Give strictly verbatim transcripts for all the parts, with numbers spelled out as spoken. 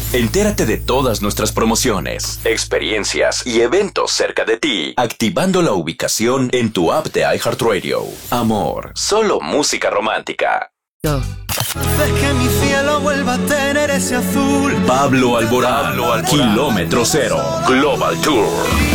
Entérate de todas nuestras promociones, experiencias y eventos cerca de ti, activando la ubicación en tu app de iHeartRadio. Amor, solo música romántica. Haces que mi cielo vuelva a tener ese azul. Pablo Alborán, Pablo Alborán. Kilómetro Cero, Global Tour.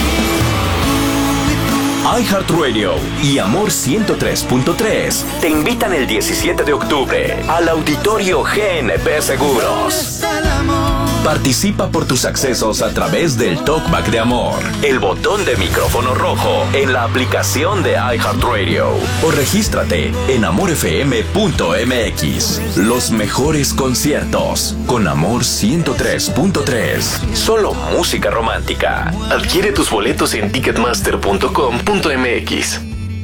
iHeartRadio y Amor ciento tres punto tres te invitan el diecisiete de octubre al Auditorio G N P Seguros. Participa por tus accesos a través del Talkback de Amor, el botón de micrófono rojo en la aplicación de iHeartRadio o regístrate en amor f m punto m x. Los mejores conciertos con Amor ciento tres punto tres. Solo música romántica. Adquiere tus boletos en ticketmaster punto com punto m x.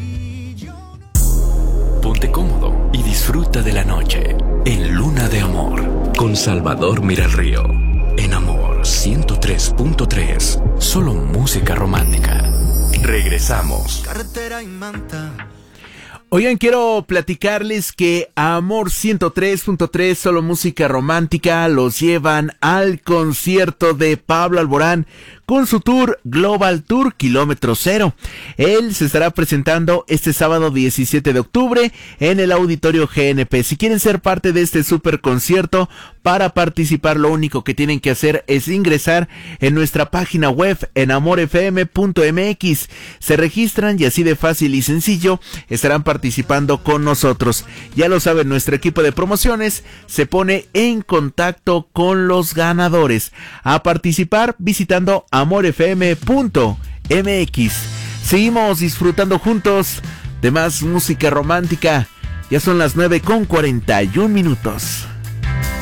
Ponte cómodo y disfruta de la noche en Luna de Amor con Salvador Miralrío. En Amor ciento tres punto tres, solo música romántica. Regresamos. Carretera y manta. Oigan, quiero platicarles que Amor ciento tres punto tres, solo música romántica, los llevan al concierto de Pablo Alborán con su tour Global Tour Kilómetro Cero. Él se estará presentando este sábado diecisiete de octubre en el Auditorio G N P. Si quieren ser parte de este super concierto, para participar lo único que tienen que hacer es ingresar en nuestra página web en amor f m punto m x. Se registran y así de fácil y sencillo estarán participando con nosotros. Ya lo saben, nuestro equipo de promociones se pone en contacto con los ganadores. A participar visitando amor f m punto m x. Seguimos disfrutando juntos de más música romántica. Ya son las nueve con cuarenta y un minutos.